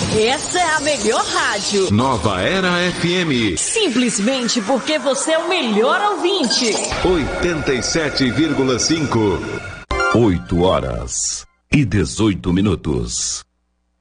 Essa é a melhor rádio. Nova Era FM. Simplesmente porque você é o melhor ouvinte. 87,5. 8 horas e 18 minutos.